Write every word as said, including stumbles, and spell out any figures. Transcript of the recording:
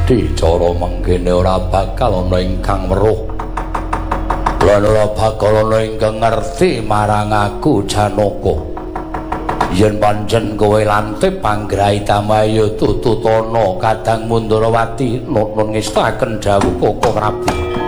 Gusti cara mengkene ora bakal ana ingkang weruh lan ora bakal ana ingkang ngerti marang aku Janaka yen pancen kowe lantip panggrahi tamayu tututana kadang Mundurawati nuwun ngestaken dawuh Koko Prabu